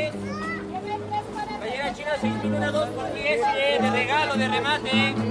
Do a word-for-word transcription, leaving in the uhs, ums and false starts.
Playera china seis mil, una dos por diez, eh, de regalo, de remate.